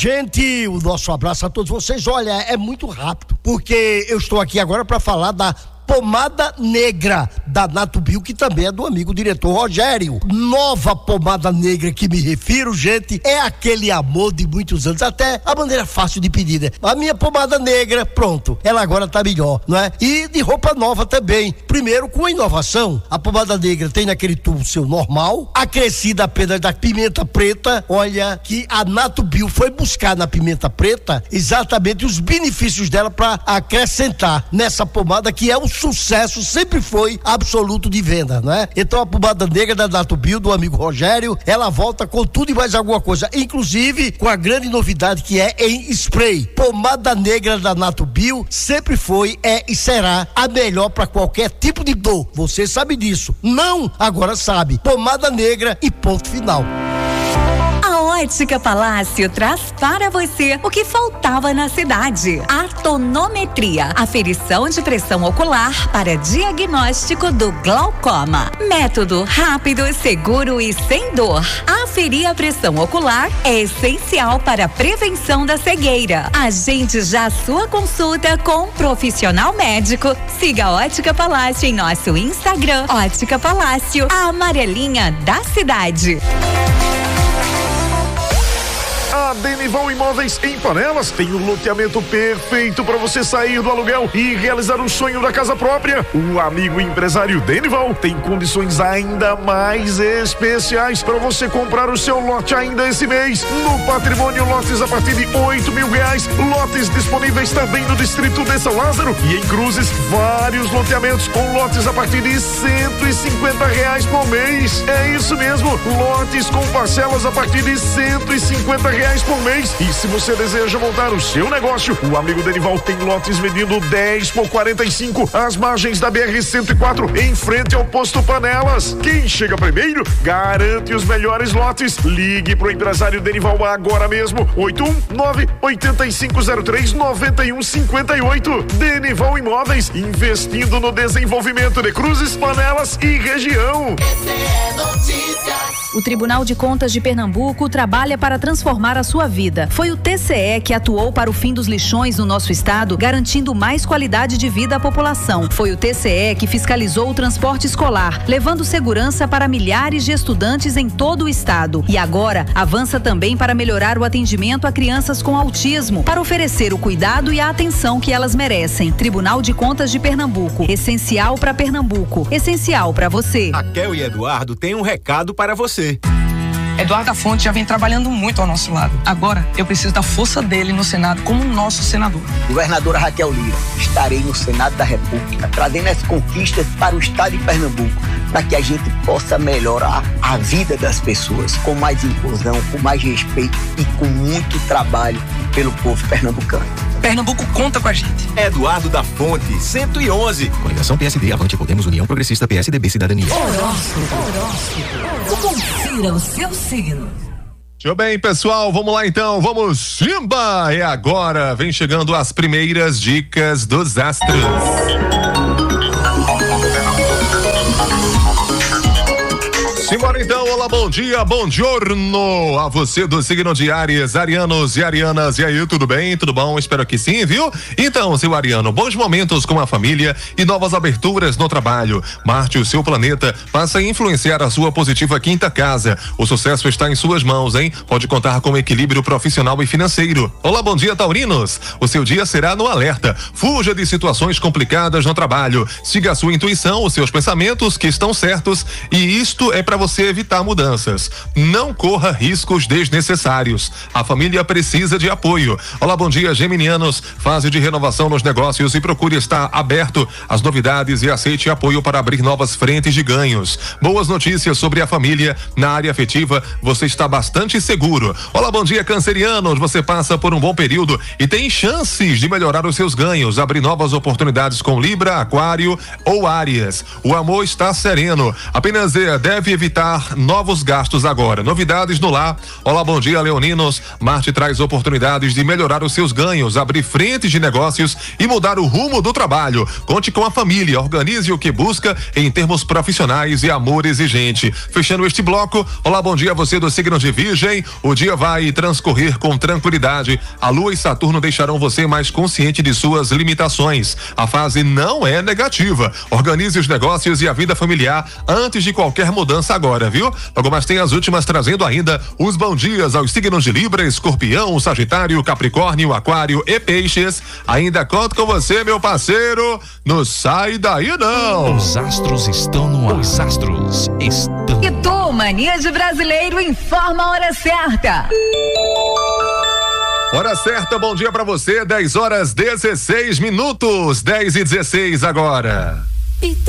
Gente, o nosso abraço a todos vocês. Olha, é muito rápido, porque eu estou aqui agora para falar da pomada negra da Natubio, que também é do amigo diretor Rogério. Nova pomada negra que me refiro, gente, é aquele amor de muitos anos, até a maneira fácil de pedir, né? A minha pomada negra, pronto, ela agora tá melhor, não é? E de roupa nova também. Primeiro, com a inovação, a pomada negra tem naquele tubo seu normal, acrescida apenas da pimenta preta. Olha que a Natubio foi buscar na pimenta preta exatamente os benefícios dela para acrescentar nessa pomada, que é um sucesso, sempre foi absoluto de venda, né? Então a pomada negra da Natubio, do amigo Rogério, ela volta com tudo e mais alguma coisa, inclusive com a grande novidade que é em spray. Pomada negra da Natubio sempre foi, é e será a melhor para qualquer tipo de dor. Você sabe disso? Não? Agora sabe. Pomada negra e ponto final. Ótica Palácio traz para você o que faltava na cidade. A tonometria, aferição de pressão ocular para diagnóstico do glaucoma. Método rápido, seguro e sem dor. Aferir a pressão ocular é essencial para a prevenção da cegueira. Agende já sua consulta com um profissional médico. Siga a Ótica Palácio em nosso Instagram, Ótica Palácio, a amarelinha da cidade. A Denival Imóveis em Panelas tem um loteamento perfeito para você sair do aluguel e realizar o sonho da casa própria. O amigo empresário Denival tem condições ainda mais especiais para você comprar o seu lote ainda esse mês. No Patrimônio, lotes a partir de R$8.000. Lotes disponíveis também no distrito de São Lázaro e em Cruzes, vários loteamentos com lotes a partir de R$150 por mês. É isso mesmo, lotes com parcelas a partir de R$150 por mês. E se você deseja montar o seu negócio, o amigo Denival tem lotes medindo 10 por 45 às margens da BR-104, em frente ao posto Panelas. Quem chega primeiro garante os melhores lotes. Ligue pro empresário Denival agora mesmo, 819-8503-9158. Denival Imóveis, investindo no desenvolvimento de Cruzes, Panelas e região. O Tribunal de Contas de Pernambuco trabalha para transformar a sua vida. Foi o TCE que atuou para o fim dos lixões no nosso estado, garantindo mais qualidade de vida à população. Foi o TCE que fiscalizou o transporte escolar, levando segurança para milhares de estudantes em todo o estado. E agora avança também para melhorar o atendimento a crianças com autismo, para oferecer o cuidado e a atenção que elas merecem. Tribunal de Contas de Pernambuco, essencial para Pernambuco, essencial para você. Raquel e Eduardo têm um recado para você. Eduardo da Fonte já vem trabalhando muito ao nosso lado. Agora, eu preciso da força dele no Senado como nosso senador. Governadora Raquel Lira, estarei no Senado da República, trazendo as conquistas para o estado de Pernambuco, para que a gente possa melhorar a vida das pessoas, com mais inclusão, com mais respeito e com muito trabalho pelo povo pernambucano. Pernambuco conta com a gente. Eduardo da Fonte, 111. Coligação PSD, Avante, Podemos, União Progressista, PSDB, Cidadania. Confira o seu signo. Muito bem, pessoal, vamos lá então, vamos Simba! E agora vem chegando as primeiras dicas dos astros. Simbora então, olá, bom dia, bom giorno a você do signo de Áries, arianos e arianas, e aí, tudo bem? Tudo bom? Espero que sim, viu? Então, seu ariano, bons momentos com a família e novas aberturas no trabalho. Marte, o seu planeta, passa a influenciar a sua positiva quinta casa. O sucesso está em suas mãos, hein? Pode contar com equilíbrio profissional e financeiro. Olá, bom dia, taurinos. O seu dia será no alerta. Fuja de situações complicadas no trabalho. Siga a sua intuição, os seus pensamentos que estão certos, e isto é para você evitar mudanças. Não corra riscos desnecessários. A família precisa de apoio. Olá, bom dia, geminianos. Fase de renovação nos negócios e procure estar aberto às novidades e aceite apoio para abrir novas frentes de ganhos. Boas notícias sobre a família. Na área afetiva, você está bastante seguro. Olá, bom dia, cancerianos. Você passa por um bom período e tem chances de melhorar os seus ganhos, abrir novas oportunidades com Libra, Aquário ou Áries. O amor está sereno. Apenas deve evitar novas novos gastos agora. Novidades no lar. Olá, bom dia, leoninos. Marte traz oportunidades de melhorar os seus ganhos, abrir frentes de negócios e mudar o rumo do trabalho. Conte com a família, organize o que busca em termos profissionais e amor exigente. Fechando este bloco, olá, bom dia, você do signo de Virgem. O dia vai transcorrer com tranquilidade. A Lua e Saturno deixarão você mais consciente de suas limitações. A fase não é negativa. Organize os negócios e a vida familiar antes de qualquer mudança agora, viu? Logo mais tem as últimas trazendo ainda os bons dias aos signos de Libra, Escorpião, Sagitário, Capricórnio, Aquário e Peixes. Ainda conto com você, meu parceiro. Não sai daí não. Os astros estão no ar. Os astros estão. E tu, Mania de Brasileiro, informa a hora certa. Hora certa, bom dia pra você, 10 horas 16 minutos, 10:16 agora.